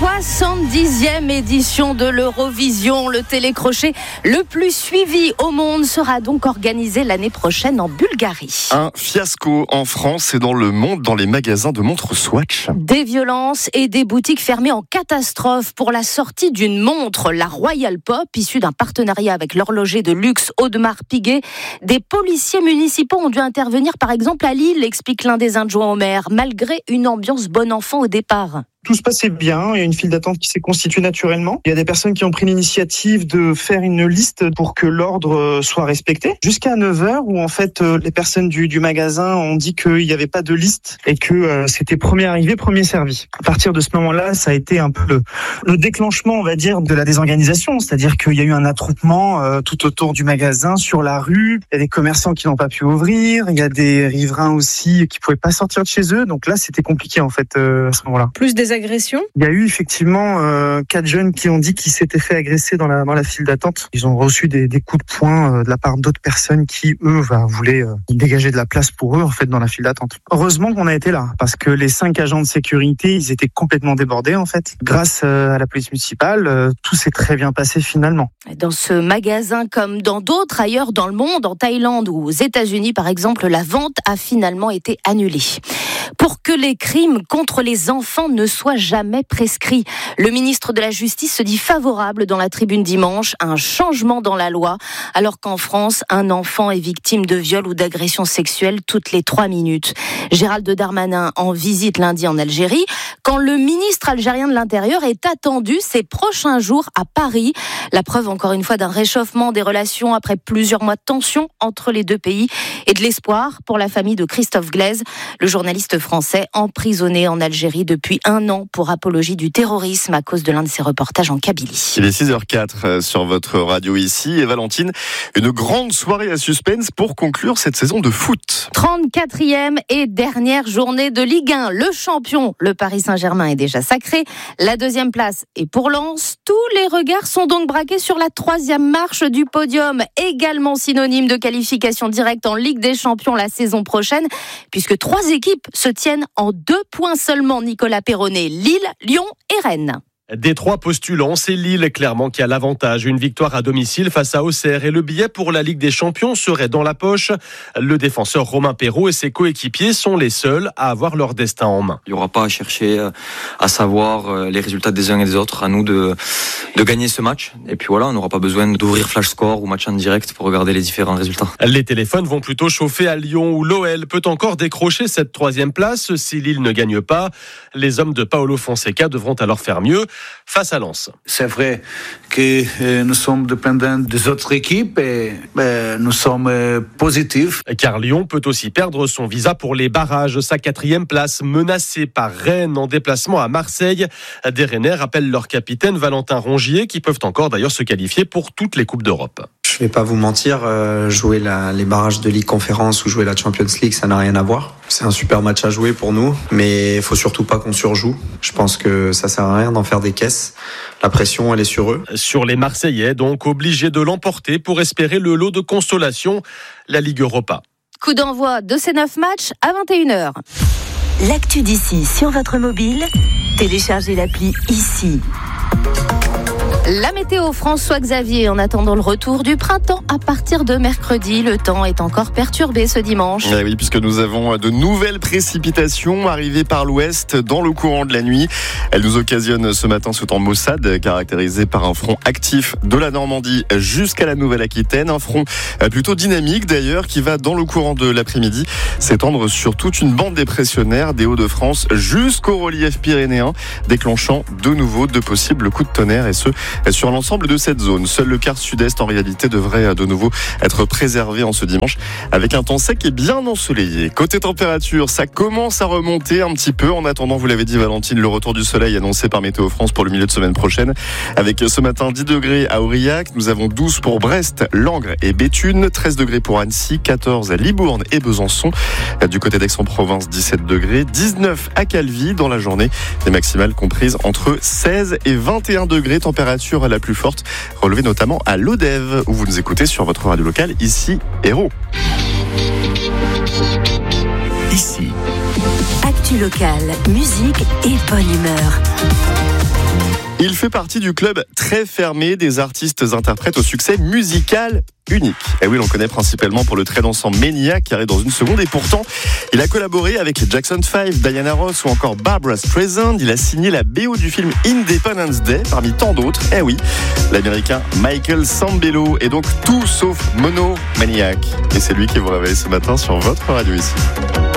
70e édition de l'Eurovision. Le télécrochet le plus suivi au monde sera donc organisé l'année prochaine en Bulgarie. Un fiasco en France et dans le monde, dans les magasins de montres Swatch. Des violences et des boutiques fermées en catastrophe pour la sortie d'une montre, la Royal Pop, issue d'un partenariat avec l'horloger de luxe Audemars Piguet. Des policiers municipaux ont dû intervenir par exemple à Lille, explique l'un des adjoints au maire, malgré une ambiance bon enfant au départ. Tout se passait bien, il y a une file d'attente qui s'est constituée naturellement. Il y a des personnes qui ont pris l'initiative de faire une liste pour que l'ordre soit respecté. Jusqu'à 9h où en fait les personnes du magasin ont dit qu'il n'y avait pas de liste et que c'était premier arrivé, premier servi. À partir de ce moment-là, ça a été un peu le déclenchement, on va dire, de la désorganisation. C'est-à-dire qu'il y a eu un attroupement tout autour du magasin, sur la rue. Il y a des commerçants qui n'ont pas pu ouvrir. Il y a des riverains aussi qui ne pouvaient pas sortir de chez eux. Donc là, c'était compliqué en fait à ce moment-là. Plus des agressions ? Il y a eu effectivement 4 jeunes qui ont dit qu'ils s'étaient fait agresser dans la file d'attente. Ils ont reçu des coups de poing de la part d'autres personnes qui, eux, voulaient dégager de la place pour eux en fait dans la file d'attente. Heureusement qu'on a été là, parce que les 5 agents de sécurité, ils étaient complètement débordés en fait. Grâce à la police municipale, tout s'est très bien passé finalement. Dans ce magasin, comme dans d'autres ailleurs dans le monde, en Thaïlande ou aux États-Unis par exemple, la vente a finalement été annulée. Pour que les crimes contre les enfants ne soient jamais prescrits, le ministre de la Justice se dit favorable dans la tribune dimanche à un changement dans la loi, alors qu'en France, un enfant est victime de viol ou d'agression sexuelle toutes les 3 minutes. Gérald Darmanin en visite lundi en Algérie, quand le ministre algérien de l'Intérieur est attendu ces prochains jours à Paris. La preuve encore une fois d'un réchauffement des relations après plusieurs mois de tension entre les deux pays et de l'espoir pour la famille de Christophe Glaise, le journaliste français emprisonné en Algérie depuis 1 an pour apologie du terrorisme à cause de l'un de ses reportages en Kabylie. Il est 6h04 sur votre radio ici. Et Valentine, une grande soirée à suspense pour conclure cette saison de foot. 34e et dernière journée de Ligue 1. Le champion, le Paris Saint-Germain, est déjà sacré. La 2e place est pour Lens. Tous les regards sont donc braqués sur la 3e marche du podium, également synonyme de qualification directe en Ligue des Champions la saison prochaine, puisque 3 équipes se tiennent en 2 points seulement, Nicolas Perronnet, Lille, Lyon et Rennes. Des 3 postulants, c'est Lille clairement qui a l'avantage. Une victoire à domicile face à Auxerre et le billet pour la Ligue des Champions serait dans la poche. Le défenseur Romain Perraud et ses coéquipiers sont les seuls à avoir leur destin en main. Il n'y aura pas à chercher à savoir les résultats des uns et des autres. À nous de gagner ce match. Et puis voilà, on n'aura pas besoin d'ouvrir Flash Score ou match en direct pour regarder les différents résultats. Les téléphones vont plutôt chauffer à Lyon où l'OL peut encore décrocher cette 3e place si Lille ne gagne pas. Les hommes de Paolo Fonseca devront alors faire mieux face à Lens. C'est vrai que nous sommes dépendants des autres équipes et nous sommes positifs. Car Lyon peut aussi perdre son visa pour les barrages. Sa 4e place menacée par Rennes en déplacement à Marseille. Des Rennais rappellent leur capitaine Valentin Rongier qui peuvent encore d'ailleurs se qualifier pour toutes les Coupes d'Europe. Je vais pas vous mentir, jouer les barrages de Ligue Conférence ou jouer la Champions League, ça n'a rien à voir. C'est un super match à jouer pour nous, mais il faut surtout pas qu'on surjoue. Je pense que ça sert à rien d'en faire des caisses. La pression, elle est sur eux. Sur les Marseillais, donc obligés de l'emporter pour espérer le lot de consolation, la Ligue Europa. Coup d'envoi de ces 9 matchs à 21h. L'actu d'ici sur votre mobile, téléchargez l'appli ici. La météo, François Xavier, en attendant le retour du printemps à partir de mercredi. Le temps est encore perturbé ce dimanche. Eh oui, puisque nous avons de nouvelles précipitations arrivées par l'ouest dans le courant de la nuit. Elles nous occasionnent ce matin ce temps maussade, caractérisé par un front actif de la Normandie jusqu'à la Nouvelle-Aquitaine. Un front plutôt dynamique d'ailleurs, qui va dans le courant de l'après-midi s'étendre sur toute une bande dépressionnaire des Hauts-de-France jusqu'au relief pyrénéen, déclenchant de nouveau de possibles coups de tonnerre, et ce sur l'ensemble de cette zone. Seul le quart sud-est en réalité devrait de nouveau être préservé en ce dimanche avec un temps sec et bien ensoleillé. Côté température, ça commence à remonter un petit peu. En attendant, vous l'avez dit Valentine, le retour du soleil annoncé par Météo France pour le milieu de semaine prochaine. Avec ce matin 10 degrés à Aurillac, nous avons 12 pour Brest, Langres et Béthune, 13 degrés pour Annecy, 14 à Libourne et Besançon. Du côté d'Aix-en-Provence, 17 degrés, 19 à Calvi dans la journée. Les maximales comprises entre 16 et 21 degrés, température la plus forte, relevée notamment à Lodève, où vous nous écoutez sur votre radio locale, ici, Hérault. Ici. Actu locale, musique et bonne humeur. Il fait partie du club très fermé des artistes-interprètes au succès musical unique. Et oui, l'on connaît principalement pour le très dansant Maniac qui arrive dans une seconde. Et pourtant, il a collaboré avec les Jackson 5, Diana Ross ou encore Barbra Streisand. Il a signé la BO du film Independence Day parmi tant d'autres. Eh oui, l'américain Michael Sambello est donc tout sauf monomaniaque. Et c'est lui qui vous réveille ce matin sur votre radio ici.